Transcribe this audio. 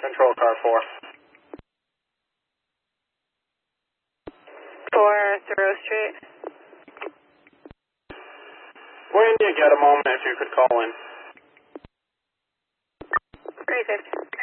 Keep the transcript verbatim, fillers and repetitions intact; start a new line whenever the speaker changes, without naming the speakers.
Control car four.
For Thoreau Street.
When you get a moment, if you could call in.
three fifty.